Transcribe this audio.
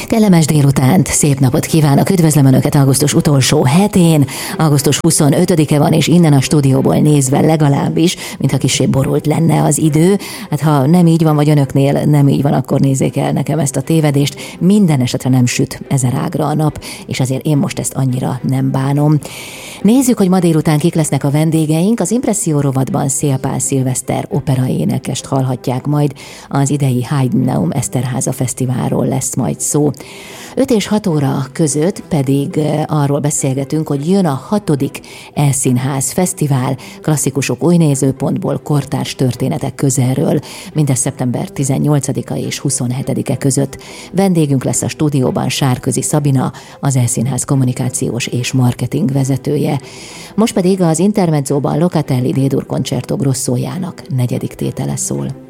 Kellemes délutánt, szép napot kívánok, üdvözlöm Önöket augusztus utolsó hetén, augusztus 25-e van, és innen a stúdióból nézve legalábbis, mintha kissé borult lenne az idő. Hát ha nem így van, vagy Önöknél nem így van, akkor nézzék el nekem ezt a tévedést. Minden esetre nem süt 1000 ágra a nap, és azért én most ezt annyira nem bánom. Nézzük, hogy ma délután kik lesznek a vendégeink. Az Impresszió rovatban Szél Szilveszter operaénekest hallhatják majd, az idei Heidennaum Eszterháza Fesztiválról lesz majd szó. 5 és 6 óra között pedig arról beszélgetünk, hogy jön a 6. E-színház fesztivál, klasszikusok új nézőpontból, kortárs történetek közelről, mindez szeptember 18-a és 27-e között. Vendégünk lesz a stúdióban Sárközi Szabina, az E-színház kommunikációs és marketing vezetője. Most pedig az Intermezzóban Locatelli D-dur Concerto Grossójának 4. tétele szól.